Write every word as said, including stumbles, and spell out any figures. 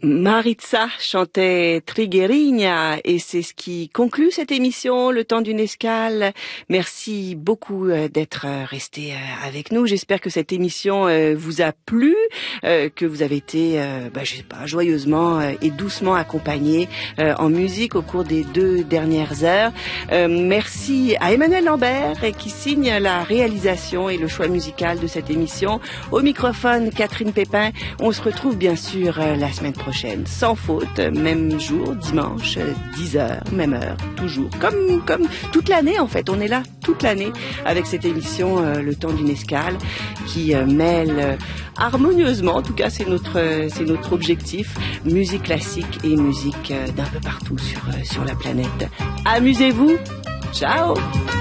Maritza chantait Triguerinha et c'est ce qui conclut cette émission, le temps d'une escale. Merci beaucoup d'être resté avec nous. J'espère que cette émission vous a plu, que vous avez été, bah, je sais pas, joyeusement et doucement accompagnés en musique au cours des deux dernières heures. Merci à Emmanuel Lambert qui signe la réalisation et le choix musical de cette émission. Au microphone, Catherine Pépin. On se retrouve bien sûr la semaine prochaine. Sans faute, même jour, dimanche, dix heures, même heure, toujours. Comme, comme toute l'année en fait, on est là toute l'année avec cette émission euh, Le temps d'une escale qui euh, mêle euh, harmonieusement, en tout cas c'est notre, euh, c'est notre objectif, musique classique et musique euh, d'un peu partout sur, euh, sur la planète. Amusez-vous, ciao.